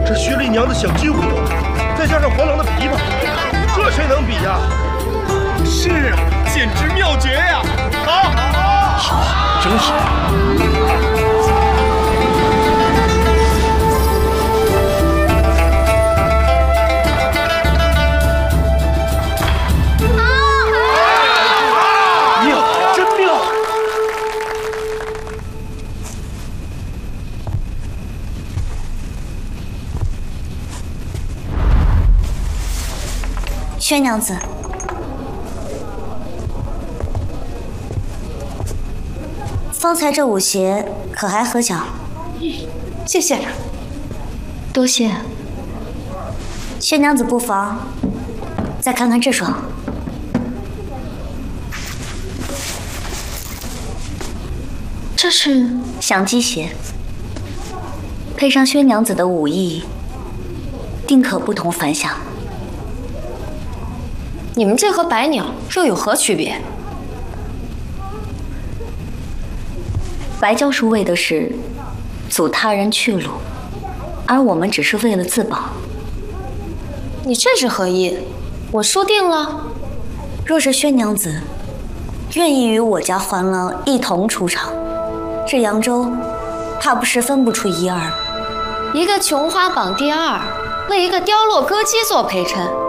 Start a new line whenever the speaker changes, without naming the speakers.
这薛丽娘的小金葫芦，再加上黄狼的琵琶，这谁能比呀？
是啊，简直妙绝呀！
好，真好。妙，真妙！
薛娘子，方才这舞鞋可还合脚？
谢谢，多谢。
薛娘子不妨再看看这双。
这是
响鸡鞋，配上薛娘子的武艺，定可不同凡响。
你们这和百鸟又有何区别？
白教授为的是阻他人去路，而我们只是为了自保。
你这是何意？我输定了？
若是薛娘子愿意与我家环郎一同出场，这扬州怕不是分不出一二了。
一个琼花榜第2，为一个凋落歌姬做陪衬。